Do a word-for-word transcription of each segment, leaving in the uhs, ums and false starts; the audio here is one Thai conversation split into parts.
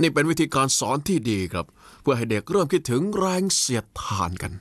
นี่เป็นวิธีการสอนที่ดีครับเพื่อให้เด็กเริ่มคิดถึงแรงเสียดทานกัน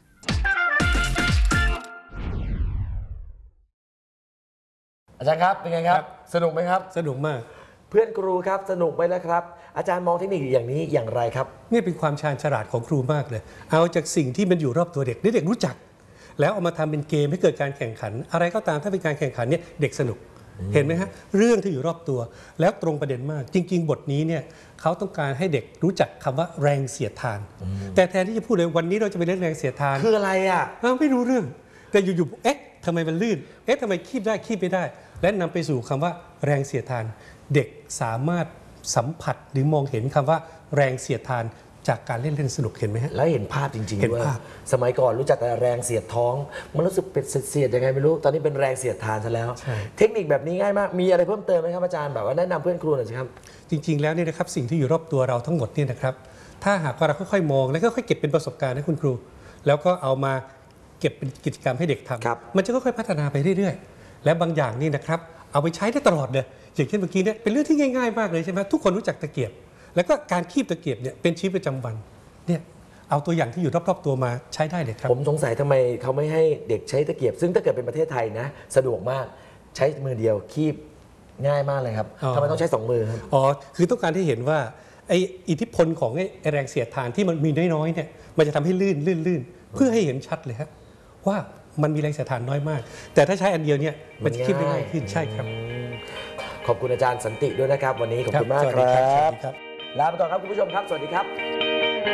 อาจารย์ครับเป็นไงครับสนุกไหมครับสนุกมากเพื่อนครูครับสนุกไหมนะครับอาจารย์มองเทคนิคอย่างนี้อย่างไรครับนี่เป็นความชาญฉลาดของครูมากเลยเอาจากสิ่งที่มันอยู่รอบตัวเด็กเด็กรู้จักแล้วเอามาทำเป็นเกมให้เกิดการแข่งขันอะไรก็ตามถ้าเป็นการแข่งขันเนี่ยเด็กสนุกเห็นไหมฮะเรื่องที่อยู่รอบตัวแล้วตรงประเด็นมากจริงๆบทนี้เนี่ยเขาต้องการให้เด็กรู้จักคำว่าแรงเสียดทานแต่แทนที่จะพูดเลยวันนี้เราจะไปเล่นแรงเสียดทานคืออะไรอ่ะเราไม่รู้เรื่องแต่อยู่ๆเอ๊ะทำไมมันลื่นเอ๊ะทำไมคีบได้คีบไม่ได้และนำไปสู่คำว่าแรงเสียดทานเด็กสามารถสัมผัสหรือมองเห็นคำว่าแรงเสียดทานจากการเล่นเล่นสนุกเห็นไหมฮะแล้วเห็นภาพจริงๆด้วยสมัยก่อนรู้จักแต่แรงเสียดท้องมันรู้สึกเป็นเสียดยังไงไม่รู้ตอนนี้เป็นแรงเสียดทานซะแล้วเทคนิคแบบนี้ง่ายมากมีอะไรเพิ่มเติมไหมครับอาจารย์แบบว่าแนะนำเพื่อนครูหน่อยสิครับจริงๆแล้วเนี่ยนะครับสิ่งที่อยู่รอบตัวเราทั้งหมดเนี่ยนะครับถ้าหากว่าเราค่อยๆมองแล้วก็ค่อยๆเก็บเป็นประสบการณ์ให้คุณครูแล้วก็เอามาเก็บเป็นกิจกรรมให้เด็กทำมันจะค่อยๆพัฒนาไปเรื่อยๆและบางอย่างนี่นะครับเอาไปใช้ได้ตลอดเลยอย่างเช่นเมื่อกี้เนี่ยเป็นเรื่องที่ง่ายๆมากเลยใช่ไหมทุกคนรู้จักตะเกียบแล้วก็การคีบตะเกียบเนี่ยเป็นชีวิตประจำวันเนี่ยเอาตัวอย่างที่อยู่รอบๆตัวมาใช้ได้เลยครับผมสงสัยทำไมเขาไม่ให้เด็กใช้ตะเกียบซึ่งถ้าเกิดเป็นประเทศไทยนะสะดวกมากใช้มือเดียวคีบง่ายมากเลยครับทำไมต้องใช้สองมือครับอ๋อคือต้องการที่เห็นว่าไออิทธิพลของไอแรงเสียดทานที่มันมีน้อยๆเนี่ยมันจะทำให้ลื่นลื่นลื่นเพื่อให้เห็นชัดเลยครับว่ามันมีแรงเสียดทานน้อยมากแต่ถ้าใช้อันเดียวเนี่ยมันจะคีบได้ง่ายขึ้นใช่ครับขอบคุณอาจารย์สันติด้วยนะครับวันนี้ขอบคุณมากครับลาไปก่อนครับคุณผู้ชมครับสวัสดีครับ